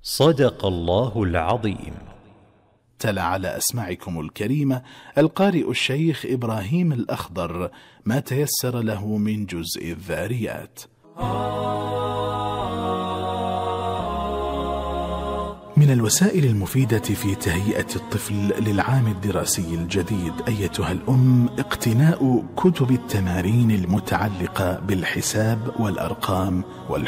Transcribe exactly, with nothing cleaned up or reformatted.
صدق الله العظيم. تلا على أسماعكم الكريمة القارئ الشيخ إبراهيم الأخضر ما تيسر له من جزء الذاريات. من الوسائل المفيدة في تهيئة الطفل للعام الدراسي الجديد أيتها الأم اقتناء كتب التمارين المتعلقة بالحساب والأرقام والحساب